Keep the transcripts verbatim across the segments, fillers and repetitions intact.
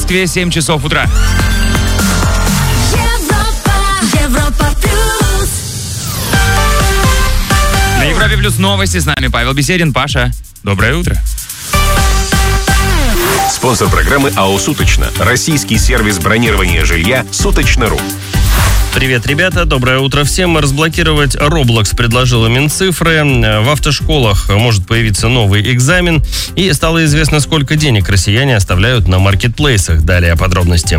Москве семь часов утра. Европа, Европа плюс. На Европе плюс новости. С нами Павел Беседин. Паша, доброе утро. Спонсор программы АО «Суточно». Российский сервис бронирования жилья «Суточно.ру». Привет, ребята, доброе утро всем. Разблокировать Roblox предложила Минцифры. В автошколах может появиться новый экзамен. И стало известно, сколько денег россияне оставляют на маркетплейсах. Далее подробности.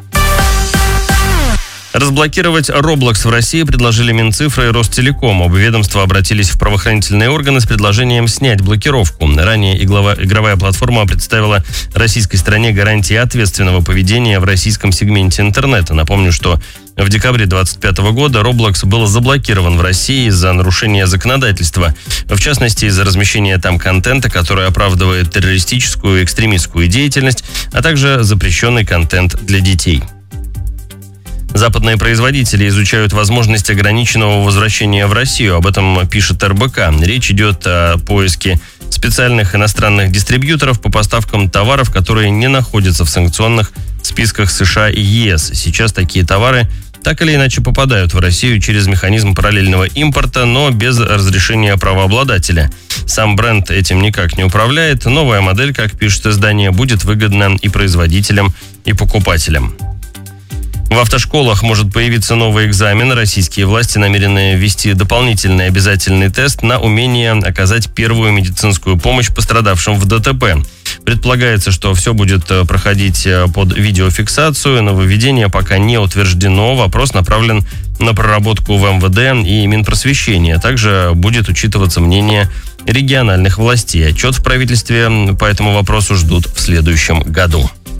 Разблокировать Roblox в России предложили Минцифры и Ростелеком. Оба ведомства обратились в правоохранительные органы с предложением снять блокировку. Ранее игровая платформа представила российской стране гарантии ответственного поведения в российском сегменте интернета. Напомню, что в декабре двадцать пятого года Roblox был заблокирован в России из-за нарушения законодательства. В частности, из-за размещения там контента, который оправдывает террористическую и экстремистскую деятельность, а также запрещенный контент для детей. Западные производители изучают возможность ограниченного возвращения в Россию. Об этом пишет эр бэ ка. Речь идет о поиске специальных иностранных дистрибьюторов по поставкам товаров, которые не находятся в санкционных списках США и е эс. Сейчас такие товары так или иначе попадают в Россию через механизм параллельного импорта, но без разрешения правообладателя. Сам бренд этим никак не управляет. Новая модель, как пишет издание, будет выгодна и производителям, и покупателям. В автошколах может появиться новый экзамен. Российские власти намерены ввести дополнительный обязательный тест на умение оказать первую медицинскую помощь пострадавшим в дэ тэ пэ. Предполагается, что все будет проходить под видеофиксацию. Нововведение пока не утверждено. Вопрос направлен на проработку в эм вэ дэ и Минпросвещения. Также будет учитываться мнение региональных властей. Отчет в правительстве по этому вопросу ждут в следующем году.